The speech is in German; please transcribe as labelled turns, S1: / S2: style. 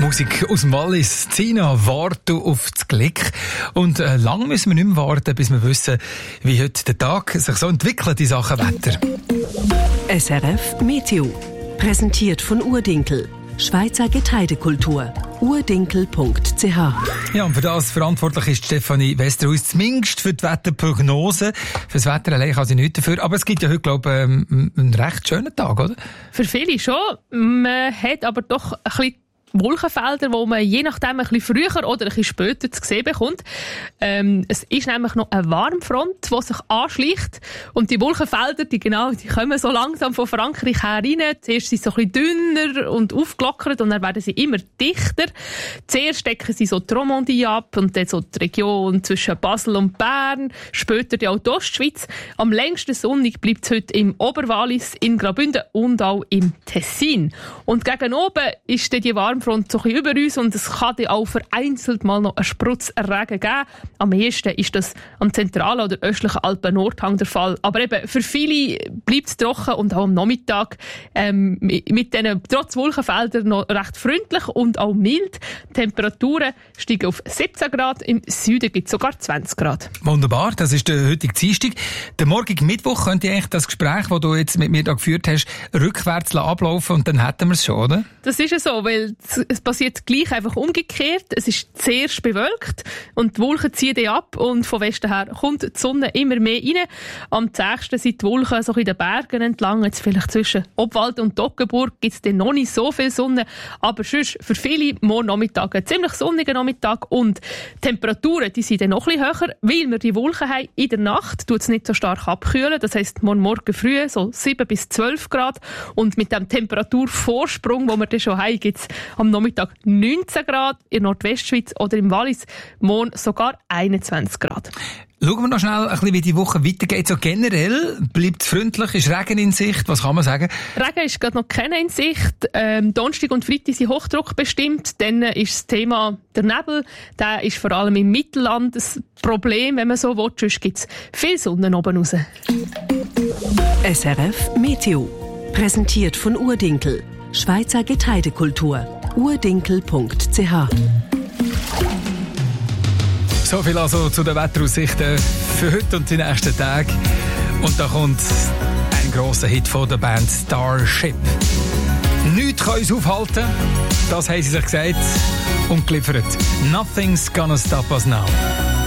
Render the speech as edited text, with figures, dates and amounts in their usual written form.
S1: Musik aus dem Wallis. Zina, warte auf das Glück. Und lang müssen wir nicht mehr warten, bis wir wissen, wie heute der Tag sich so entwickelt in Sachen Wetter.
S2: SRF Meteo. Präsentiert von Urdinkel. Schweizer Getreidekultur. urdinkel.ch.
S1: Ja, und für das verantwortlich ist Stefanie Westerhuis, zumindest für die Wetterprognose. Für das Wetter allein kann sie nichts dafür. Aber es gibt ja heute, glaube ich, einen recht schönen Tag, oder?
S3: Für viele schon. Man hat aber doch ein bisschen Wolkenfelder, wo man je nachdem ein bisschen früher oder ein bisschen später zu sehen bekommt. Es ist nämlich noch eine Warmfront, die sich anschleicht. Und die Wolkenfelder, die kommen so langsam von Frankreich her rein. Zuerst sind sie so ein bisschen dünner und aufgelockert und dann werden sie immer dichter. Zuerst decken sie so die Romandie ab und dann so die Region zwischen Basel und Bern. Später die Ostschweiz. Am längsten sonnig bleibt es heute im Oberwallis, in Graubünden und auch im Tessin. Und gegen oben ist dann die Warmfront so ein bisschen über uns und es kann dann auch vereinzelt mal noch einen Sprutz Regen geben. Am ehesten ist das am zentralen oder östlichen Alpen-Nordhang der Fall. Aber eben, für viele bleibt es trocken und auch am Nachmittag mit diesen trotz Wolkenfeldern noch recht freundlich und auch mild. Die Temperaturen steigen auf 17 Grad, im Süden gibt es sogar 20 Grad.
S1: Wunderbar, das ist der heutige Dienstag. Der morgige Mittwoch könnte eigentlich das Gespräch, das du jetzt mit mir da geführt hast, rückwärts ablaufen und dann hätten wir es schon, oder?
S3: Das ist ja so, weil es passiert gleich einfach umgekehrt. Es ist zuerst bewölkt und die Wolken ziehen dann ab und von Westen her kommt die Sonne immer mehr rein. Am zächsten sind die Wolken so in den Bergen entlang. Jetzt vielleicht zwischen Obwalden und Toggenburg gibt es dann noch nicht so viel Sonne. Aber sonst für viele morgen Nachmittag ein ziemlich sonniger Nachmittag und die Temperaturen, die sind dann noch ein bisschen höher, weil wir die Wolken haben. In der Nacht tut es nicht so stark abkühlen. Das heisst, morgen früh so 7 bis 12 Grad und mit dem Temperaturvorsprung, den wir dann schon haben, gibt es am Nachmittag 19 Grad, in der Nordwestschweiz oder im Wallis, morgen sogar 21 Grad.
S1: Schauen wir noch schnell ein bisschen, wie die Woche weitergeht. So generell bleibt es freundlich, ist Regen in Sicht, was kann man sagen?
S3: Regen ist gerade noch keiner in Sicht. Donnerstag und Freitag sind Hochdruck bestimmt. Dann ist das Thema der Nebel. Der ist vor allem im Mittelland ein Problem, wenn man so will. Sonst gibt es viel Sonne oben raus.
S2: SRF Meteo. Präsentiert von Urdinkel. Schweizer Getreidekultur. urdinkel.ch.
S1: So viel also zu den Wetteraussichten für heute und die nächsten Tage. Und da kommt ein grosser Hit von der Band Starship. Nichts kann uns aufhalten, das haben sie sich gesagt und geliefert. Nothing's gonna stop us now.